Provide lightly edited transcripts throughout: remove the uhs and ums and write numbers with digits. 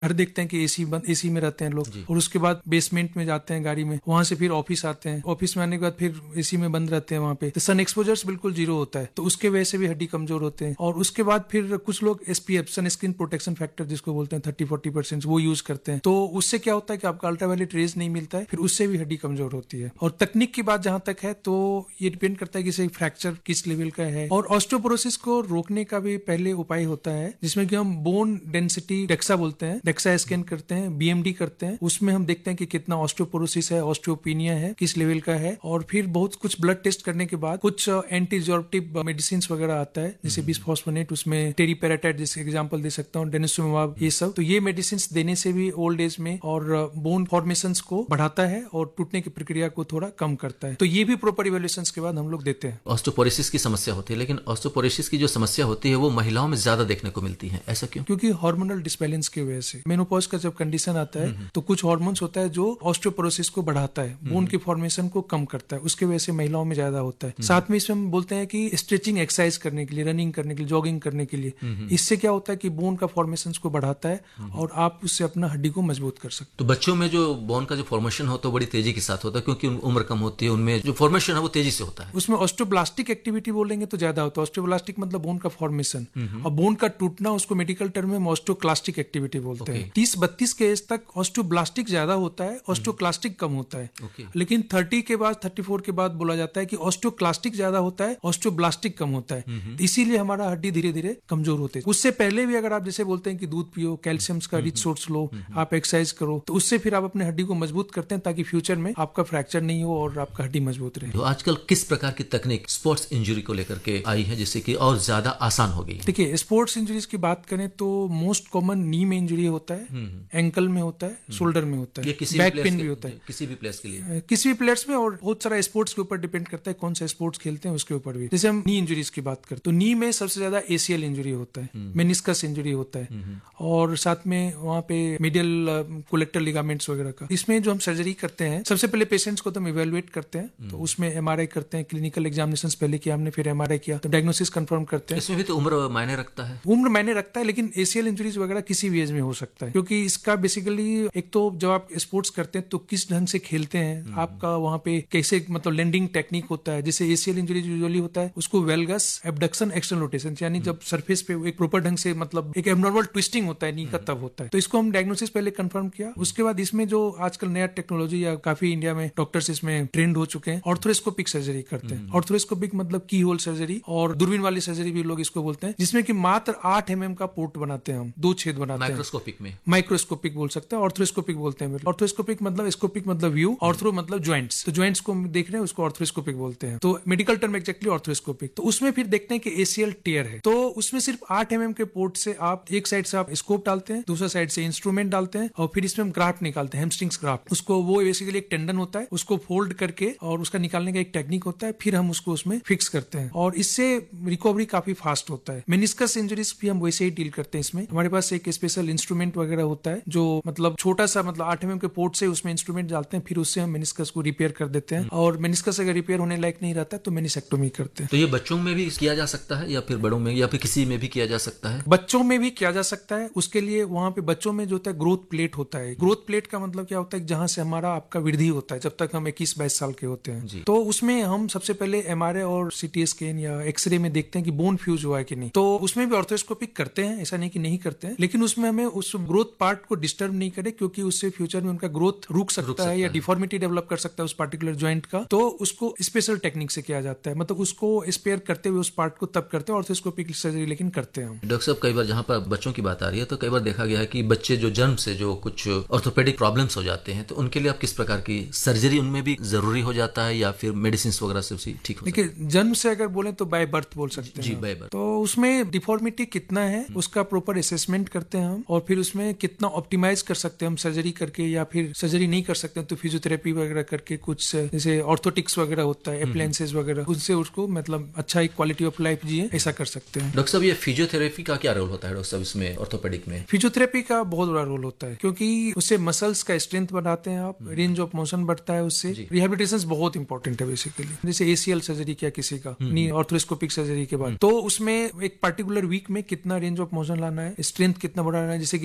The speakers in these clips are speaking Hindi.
घर देखते हैं कि एसी में रहते हैं लोग, और उसके बाद बेसमेंट में जाते हैं गाड़ी में, वहां से फिर ऑफिस आते हैं, ऑफिस में आने के बाद फिर एसी में बंद रहते हैं वहां पे, तो सन एक्सपोजर्स बिल्कुल जीरो होता है, तो उसके वजह से भी हड्डी कमजोर होते हैं। और उसके बाद फिर कुछ लोग SPF सन स्क्रीन प्रोटेक्शन फैक्टर जिसको बोलते हैं 30-40% वो यूज करते हैं, तो उससे क्या होता है कि आपका अल्ट्रावायलेट रेज नहीं मिलता है, फिर उससे भी हड्डी कमजोर होती है। और तकनीक की बात जहां तक है तो ये डिपेंड करता है कि फ्रैक्चर किस लेवल का है। और ऑस्टियोपोरोसिस को रोकने का भी पहले उपाय होता है, जिसमें कि हम बोन डेंसिटी डेक्सा बोलते हैं, डेक्सा स्कैन करते हैं, BMD करते हैं, उसमें हम देखते हैं कि कितना ऑस्टियोपोरोसिस है, ऑस्टियोपिनिया है, किस लेवल का है। और फिर बहुत कुछ ब्लड टेस्ट करने के बाद कुछ एंटी रिजॉर्प्टिव मेडिसिन वगैरह आता है, जैसे बिसफॉस्फोनेट, उसमें टेरीपेराटाइड जैसे एग्जांपल दे सकता हूँ, डेनिसुमाब, ये सब। तो ये मेडिसिन देने से भी ओल्ड एज में और बोन फॉर्मेशंस को बढ़ाता है और टूटने की प्रक्रिया को थोड़ा कम करता है। तो ये भी प्रॉपर इवैल्यूएशन के बाद हम लोग देते हैं। ऑस्टियोपोरोसिस की समस्या होती है, लेकिन ऑस्टियोपोरोसिस की जो समस्या होती है वो महिलाओं में ज्यादा देखने को मिलती है, ऐसा क्यों? क्योंकि हार्मोनल डिसबैलेंस की वजह से मेनोपॉज का जब कंडीशन आता है तो कुछ हार्मोन्स होता है जो ऑस्टियोपोरोसिस को बढ़ाता है, बोन की फॉर्मेशन को कम करता है, उसके वजह से महिलाओं में ज्यादा होता है। साथ में इसमें हम बोलते हैं कि स्ट्रेचिंग एक्सरसाइज करने के लिए, रनिंग करने के लिए, जॉगिंग करने के लिए, इससे क्या होता है कि बोन का फॉर्मेशन को बढ़ाता है और आप उससे अपना हड्डी को मजबूत कर सकते हैं। तो बच्चों में जो बोन का जो फॉर्मेशन होता है बड़ी तेजी के साथ होता है, क्योंकि उम्र कम होती है, उनमें जो फॉर्मेशन है वो तेजी से होता है। उसमें ऑस्टियोब्लास्टिक एक्टिविटी बोलेंगे तो ज्यादा होता है। ऑस्टियोब्लास्टिक मतलब बोन का फॉर्मेशन, और बोन का टूटना उसको मेडिकल टर्म में ऑस्टियोक्लास्टिक एक्टिविटी बोलते हैं। 30-32 के एज तक ऑस्टियोब्लास्टिक ज्यादा होता है, ऑस्टियोक्लास्टिक कम होता है। लेकिन 30 के बाद, 34 के बाद बोला जाता है कि ऑस्टियोक्लास्टिक ज्यादा होता है, ऑस्टियोब्लास्टिक कम होता है। इसीलिए हमारा हड्डी धीरे धीरे कमजोर होते हैं। उससे पहले भी अगर आप जैसे बोलते हैं कि दूध पियो, कैल्शियम का रिच सोर्स लो, आप एक्सरसाइज करो, तो उससे फिर आप अपने हड्डी को मजबूत करते हैं ताकि फ्यूचर में आपका फ्रैक्चर नहीं हो और आपका हड्डी मजबूत रहे। तो आजकल किस प्रकार की तकनीक स्पोर्ट्स इंजरी को लेकर के आई है जिससे कि और ज्यादा आसान हो गई? देखिए, स्पोर्ट्स इंजरीज की बात करें तो मोस्ट कॉमन नी में इंजरी होता है, एंकल में होता है, शोल्डर में होता है, बैक पेन भी होता है किसी भी प्लेयर्स के लिए, किसी भी प्लेयर्स में। और बहुत सारा स्पोर्ट्स के ऊपर डिपेंड करता है कौन सा स्पोर्ट्स खेलते हैं उसके ऊपर भी। जैसे हम नी इंजरीज की बात करें तो नी में सबसे ज्यादा ACL इंजरी होता है, मेनिस्कस इंजरी होता है, और साथ में वहाँ पे मीडियल कोलेक्टर लिगामेंट्स वगैरह का। इसमें जो हम सर्जरी करते हैं, सबसे पहले पेशेंट्स को तो हम इवेलुएट करते हैं, तो उसमें MRI करते हैं, क्लिनिकल एग्जामिनेशन पहले किया हमने, फिर MRI किया, तो डायग्नोसिस कंफर्म करते हैं। इसमें भी तो उम्र मायने रखता है? उम्र मायने रखता है, लेकिन ACL इंजरीज वगैरह किसी भी एज में हो सकता है, क्योंकि इसका बेसिकली एक तो जब आप स्पोर्ट्स करते हैं तो किस ढंग से खेलते हैं, आपका वहाँ पे कैसे मतलब लैंडिंग टेक्निक होता है। जैसे ACL इंजरीज यूजुअली होता है उसको वेलगस एब्डक्शन एक्सटर्नल रोटेशन, यानी जब सरफेस पे एक प्रॉपर ढंग से मतलब एक एबनॉर्मल ट्विस्टिंग होता है नी का, तब होता है। तो इसको हम डायग्नोसिस पहले कंफर्म किया। उसके बाद इसमें जो आजकल नया टेक्नोलॉजी या काफी इंडिया में डॉक्टर्स इसमें ट्रेंड हो चुके हैं, ऑर्थोस्कोपिक सर्जरी करते हैं। ऑर्थोस्कोपिक मतलब की होल सर्जरी, और दूरबीन वाली सर्जरी भी लोग इसको बोलते हैं, जिसमें कि मात्र 8 mm का पोर्ट बनाते हैं हम, 2 छेद बनाते हैं। माइक्रोस्कोपिक में माइक्रोस्कोपिक बोल सकते हैं, ऑर्थोस्कोपिक बोलते हैं। ऑर्थोस्कोपिक मतलब स्कोपिक मतलब व्यू, ऑर्थो मतलब ज्वाइंट्स, तो ज्वाइंट्स को हम देख रहे हैं उसको ऑर्थोस्कोपिक बोलते हैं। तो मेडिकल टर्म एक्जेक्टली ऑर्थोस्कोपिक। तो उसमें फिर देखते हैं कि ACL टेयर है, तो उसमें सिर्फ 8 mm के पोर्ट से आप एक साइड से आप स्कोप डालते हैं, दूसरा साइड से इंस्ट्रूमेंट डालते हैं, और फिर इसमें हम ग्राफ्ट निकालते हैं, हैमस्ट्रिंग्स ग्राफ्ट। उसको वो बेसिकली एक टेंडन होता है, उसको फोल्ड करके और उसका निकालने का एक टेक्निक होता है, फिर हम उसको उसमें फिक्स करते हैं, और इससे रिकवरी काफी फास्ट होता है। मेनिस्कस इंजरीज भी हम वैसे ही डील करते हैं। इसमें हमारे पास एक स्पेशल इंस्ट्रूमेंट वगैरह होता है, जो मतलब छोटा सा मतलब 8 mm के पोर्ट से उसमें इंस्ट्रूमेंट डालते हैं, फिर उससे हम मेनिस्कस को रिपेयर कर देते हैं, और मेनिस्कस अगर रिपेयर होने लायक नहीं रहता है तो मेनिसेक्टोमी करते हैं। तो ये बच्चों में भी किया जा सकता है या फिर बड़ों में या फिर किसी में भी किया जा सकता है? बच्चों में भी किया जा सकता है। उसके लिए वहां पे बच्चों में जो होता है ग्रोथ प्लेट होता है। ग्रोथ प्लेट का मतलब क्या होता है, जहां से हमारा आपका वृद्धि होता है जब तक हम 21-22 साल के होते हैं। तो उसमें हम सबसे पहले MRI और CT स्कैन या एक्सरे में देखते हैं कि बोन फ्यूज हुआ है कि नहीं। तो उसमें भी ऑर्थोस्कोपिक करते हैं, ऐसा नहीं कि नहीं करते हैं, लेकिन उसमें हमें उस ग्रोथ पार्ट को डिस्टर्ब नहीं करे, क्योंकि उससे फ्यूचर में उनका ग्रोथ रुक सकता है या डिफॉर्मिटी डेवलप कर सकता है उस पार्टिकुलर ज्वाइंट का। तो उसको स्पेशल टेक्निक से किया जाता है, मतलब उसको स्पेयर करते हुए उस पार्ट को तब करते हैं, ऑर्थोस्कोपिक सर्जरी लेकिन करते हैं हम। डॉक्टर साहब, कई बार जहाँ पर बच्चों की बात आ रही है तो कई बार देखा गया है कि बच्चे जो जन्म से जो कुछ ऑर्थोपेडिक प्रॉब्लम्स हो जाते हैं, तो उनके लिए आप किस प्रकार की सर्जरी उनमें भी जरूरी हो जाता है या फिर मेडिसिन वगैरह से ठीक हो? देखिए, जन्म से अगर बोले तो बाय बर्थ बोल सकते हैं जी, बाय बर्थ। तो उसमें डिफॉर्मिटी कितना है उसका प्रॉपर असेसमेंट करते हैं हम, और फिर उसमें कितना ऑप्टिमाइज कर सकते हैं हम सर्जरी करके, या फिर सर्जरी नहीं कर सकते हैं तो फिजियोथेरेपी वगैरह करके, कुछ जैसे ऑर्थोटिक्स वगैरह होता है, अप्लायंसेस वगैरह, उनसे उसको मतलब अच्छा एक क्वालिटी ऑफ लाइफ जिए, ऐसा कर सकते हैं। डॉक्टर साहब, ये फिजियोथेरेपी का क्या रोल होता है डॉक्टर साहब इसमें, ऑर्थोपेडिक में? फिजियोथेरेपी का बहुत बड़ा रोल होता है, क्योंकि उससे मसल्स का स्ट्रेंथ बढ़ाते हैं आप, रेंज ऑफ मोशन बढ़ता है उससे। रिहेबिलिटेशन बहुत इंपॉर्टेंट है बेसिकली। जैसे ACL सर्जरी किया किसी का, नी ऑर्थोस्कोपिक सर्जरी के बाद, तो उसमें एक पर्टिकुलर वीक में कितना रेंज ऑफ मोशन लाना है, स्ट्रेंथ कितना बढ़ाना है, जैसे कि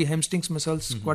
हैमस्ट्रिंग्स मसल्स,